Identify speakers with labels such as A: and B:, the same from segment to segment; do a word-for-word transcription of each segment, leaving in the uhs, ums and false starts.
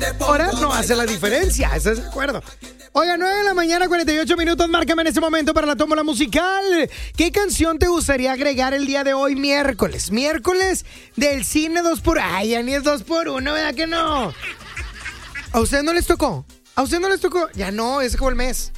A: hora no hace la diferencia, ¿estás de acuerdo? Oiga, nueve de la mañana, cuarenta y ocho minutos, márcame en este momento para la tómbola musical. ¿Qué canción te gustaría agregar el día de hoy, miércoles? Miércoles del cine dos por... Ay, ya ni es dos por uno, ¿verdad que no? ¿A ustedes no les tocó? ¿A ustedes no les tocó? Ya no, es como el mes.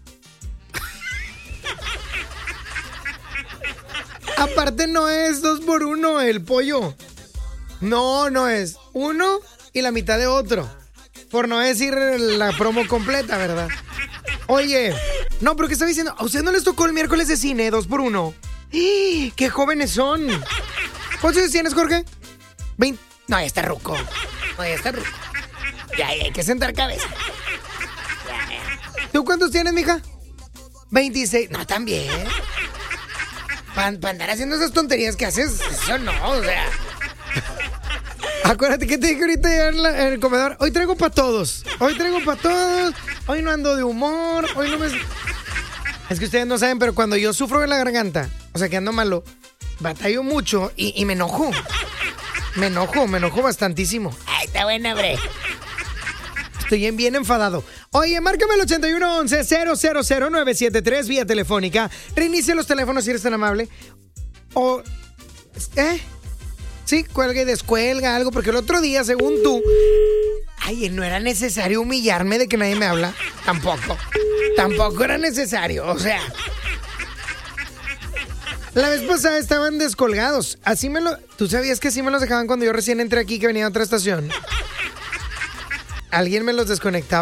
A: Aparte no es dos por uno el pollo. No, no es uno y la mitad de otro. Por no decir la promo completa, ¿verdad? Oye, no, pero ¿qué estaba diciendo? ¿A ustedes no les tocó el miércoles de cine dos por uno? ¡Eh! ¡Qué jóvenes son! ¿Cuántos años tienes, Jorge? veinte. No, ya está ruco. No, ya está ruco. Ya, ya, hay que sentar cabeza. Ya, ya. ¿Tú cuántos tienes, mija? veintiséis. No, también. Para pa andar haciendo esas tonterías que haces, eso no, o sea. Acuérdate que te dije ahorita en, la, en el comedor. Hoy traigo para todos. Hoy traigo para todos. Hoy no ando de humor. Hoy no me... Es que ustedes no saben, pero cuando yo sufro de la garganta, o sea que ando malo, batallo mucho y, y me enojo. Me enojo, me enojo bastantísimo. Ay, está buena, bre. Estoy bien, bien enfadado. Oye, márcame el ochenta y uno once cero cero cero nueve siete tres vía telefónica. Reinicia los teléfonos si eres tan amable. O... ¿Eh? Sí, cuelga y descuelga algo, porque el otro día, según tú... Ay, no era necesario humillarme de que nadie me habla. Tampoco. Tampoco era necesario, o sea... La vez pasada estaban descolgados. Así me lo... ¿Tú sabías que así me los dejaban cuando yo recién entré aquí, que venía a otra estación? Alguien me los desconectaba.